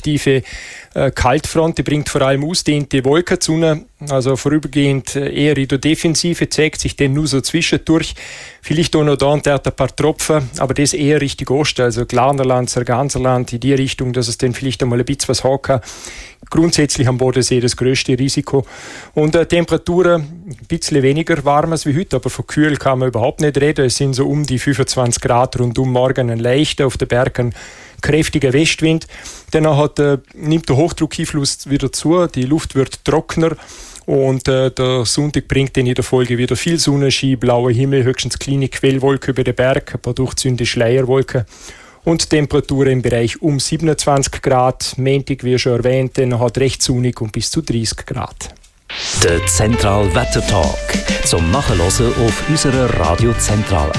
tiefe Kaltfront, die bringt vor allem ausdehnte Wolken zu uns, also vorübergehend eher in der Defensive, zeigt sich dann nur so zwischendurch, vielleicht auch noch da und dort ein paar Tropfen, aber das eher Richtung Osten, also Glarnerland, Sarganserland, in die Richtung, dass es dann vielleicht einmal ein bisschen was haben kann. Grundsätzlich am Bodensee das grösste Risiko. Und Temperaturen ein bisschen weniger warm als wie heute, aber von kühl kann man überhaupt nicht reden. Es sind so um die 25 Grad rundum, morgen ein leichter, auf den Bergen kräftiger Westwind. Danach nimmt der Hochdruckeinfluss wieder zu, die Luft wird trockener und der Sonntag bringt dann in der Folge wieder viel Sonnenschein, blauer Himmel, höchstens kleine Quellwolken über den Berg, ein paar durchzündende Schleierwolken und Temperaturen im Bereich um 27 Grad. Montag, wie schon erwähnt, dann hat recht sonnig und bis zu 30 Grad. Der Zentral Wetter Talk zum Nachhören auf unserer Radio Zentral